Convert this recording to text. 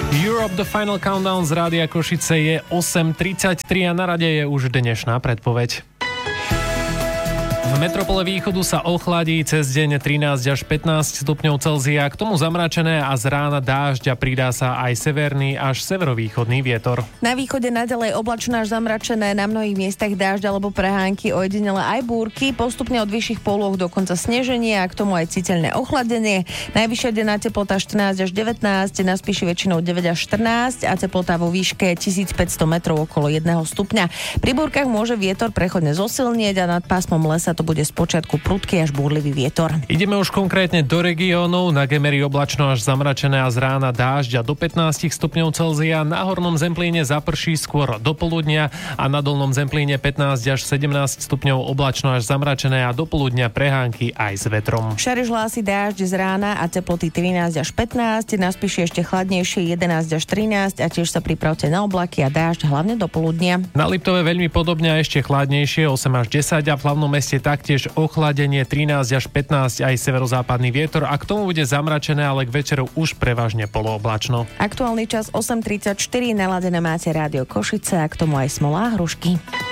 Europe The Final Countdown z Rádia Košice je 8:33 a na rade je už dnešná predpoveď. V metropole východu sa ochladí, cez deň 13 až 15 stupňov Celzia, k tomu zamračené a z rána dážď a pridá sa aj severný až severovýchodný vietor. Na východe naďalej oblačno až zamračené, na mnohých miestach dážď alebo prehánky, ojedinele aj búrky, postupne od vyšších polôch dokonca sneženie a k tomu aj citeľné ochladenie. Najvyššia denná teplota 14 až 19, na Spiši väčšinou 9 až 14 a teplota vo výške 1500 metrov okolo 1 stupňa. Pri búrkach môže vietor prechodne zosilnieť a nad pásmom lesa to bude spočiatku prudký až búrlivý vietor. Ideme už konkrétne do regiónov. Na Gemeri oblačno až zamračené a z rána dážď a do 15 stupňov Celzia. Na Hornom Zemplíne zaprší skôr do poludnia a na Dolnom Zemplíne 15 až 17 stupňov oblačno až zamračené a do poludnia prehánky aj s vetrom. Šariš hlási dážď z rána a teploty 13 až 15, na Spiši ešte chladnejšie 11 až 13 a tiež sa pripravte na oblaky a dážď hlavne do poludnia. Na Liptove veľmi podobne a ešte chladnejšie 8 až 10 a v hlavnom meste taktiež ochladenie 13 až 15 aj severozápadný vietor a k tomu bude zamračené, ale k večeru už prevažne polooblačno. Aktuálny čas 8:34, naladené máte Rádio Košice a k tomu aj Smolá Hrušky.